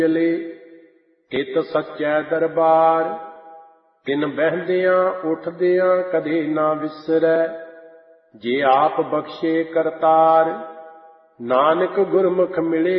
ਚਲੇ ਹਿਤ ਸੱਚੈ ਦਰਬਾਰ। ਤਿਨ ਬਹਿੰਦਿਆਂ ਉੱਠਦਿਆਂ ਕਦੇ ਨਾ ਵਿਸਰੈ, ਜੇ ਆਪ ਬਖਸ਼ੇ ਕਰਤਾਰ। ਨਾਨਕ ਗੁਰਮੁਖ ਮਿਲੇ